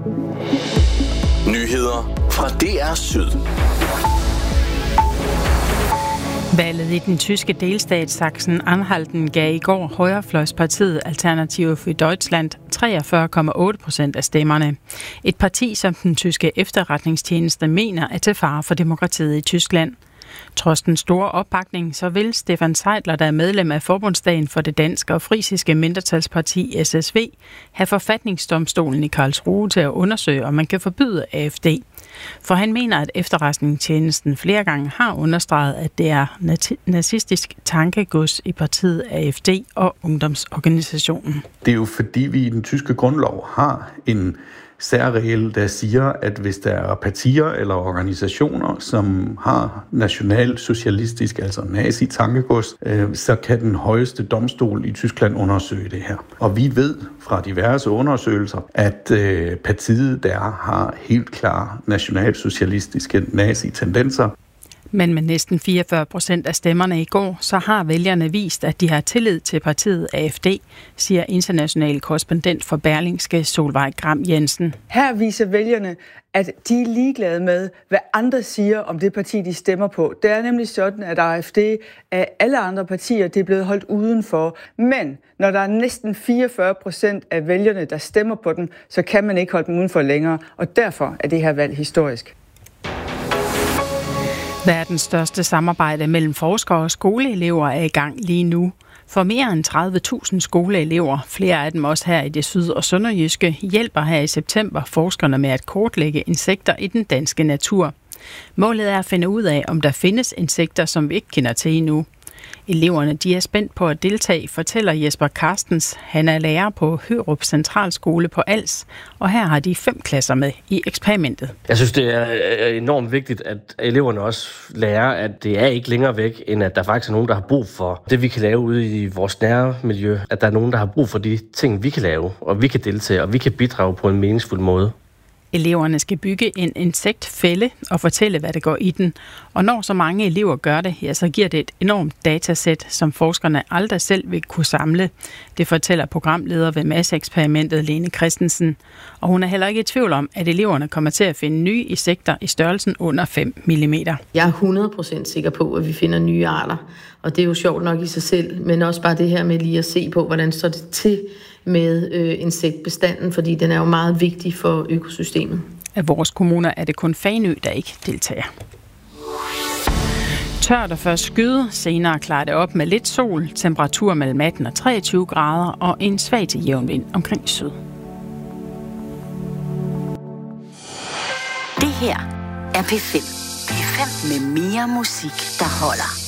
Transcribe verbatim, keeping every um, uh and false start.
Nyheder fra D R Syd. Valget i den tyske delstat Sachsen-Anhalten gav i går højrefløjspartiet Alternative für Deutschland treogfyrre komma otte procent af stemmerne. Et parti, som den tyske efterretningstjeneste mener er til fare for demokratiet i Tyskland. Trods den store opbakning, så vil Stefan Seidler, der er medlem af Forbundsdagen for det danske og frisiske mindretalsparti S S V, have forfatningsdomstolen i Karlsruhe til at undersøge, om man kan forbyde A F D. For han mener, at efterretningstjenesten flere gange har understreget, at det er nazistisk tankegods i partiet A F D og ungdomsorganisationen. Det er jo fordi, vi i den tyske grundlov har en særregel, der siger, at hvis der er partier eller organisationer, som har nationalsocialistisk, altså nazi-tankegods, øh, så kan den højeste domstol i Tyskland undersøge det her. Og vi ved fra diverse undersøgelser, at øh, partiet der har helt klare nationalsocialistiske nazi-tendenser. Men med næsten fireogfyrre procent af stemmerne i går, så har vælgerne vist, at de har tillid til partiet A F D, siger international korrespondent for Berlingske Solveig Gram Jensen. Her viser vælgerne, at de er ligeglade med, hvad andre siger om det parti, de stemmer på. Det er nemlig sådan, at A F D af alle andre partier, det er blevet holdt udenfor. Men når der er næsten fireogfyrre procent af vælgerne, der stemmer på den, så kan man ikke holde dem udenfor længere, og derfor er det her valg historisk. Verdens største samarbejde mellem forskere og skoleelever er i gang lige nu. For mere end tredive tusind skoleelever, flere af dem også her i det syd- og sønderjyske, hjælper her i september forskerne med at kortlægge insekter i den danske natur. Målet er at finde ud af, om der findes insekter, som vi ikke kender til endnu. Eleverne de er spændt på at deltage, fortæller Jesper Carstens. Han er lærer på Hørup Centralskole på Als, og her har de fem klasser med i eksperimentet. Jeg synes, det er enormt vigtigt, at eleverne også lærer, at det er ikke længere væk, end at der faktisk er nogen, der har brug for det, vi kan lave ude i vores nære miljø. At der er nogen, der har brug for de ting, vi kan lave, og vi kan deltage, og vi kan bidrage på en meningsfuld måde. Eleverne skal bygge en insektfælde og fortælle, hvad der går i den. Og når så mange elever gør det, ja, så giver det et enormt datasæt, som forskerne aldrig selv vil kunne samle. Det fortæller programleder ved masseeksperimentet Lene Christensen. Og hun er heller ikke i tvivl om, at eleverne kommer til at finde nye insekter i størrelsen under fem millimeter. Jeg er hundrede procent sikker på, at vi finder nye arter. Og det er jo sjovt nok i sig selv, men også bare det her med lige at se på, hvordan står det til med øh, insektbestanden, fordi den er jo meget vigtig for økosystemet. Af vores kommuner er det kun Fanø, der ikke deltager. Tørt og først skyde, senere klarer det op med lidt sol, temperatur mellem atten og treogtyve grader og en svag til jævn vind omkring syd. Det her er P fem. P fem med mere musik, der holder.